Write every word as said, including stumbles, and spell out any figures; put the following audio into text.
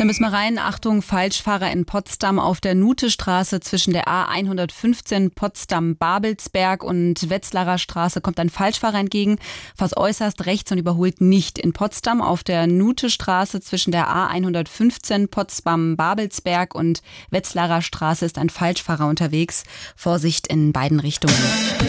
Da müssen wir rein. Achtung, Falschfahrer in Potsdam auf der Nuthestraße zwischen der A hundertfünfzehn Potsdam-Babelsberg und Wetzlarer Straße kommt ein Falschfahrer entgegen, fast äußerst rechts und überholt nicht. In Potsdam auf der Nuthestraße zwischen der A hundertfünfzehn Potsdam-Babelsberg und Wetzlarer Straße ist ein Falschfahrer unterwegs. Vorsicht in beiden Richtungen.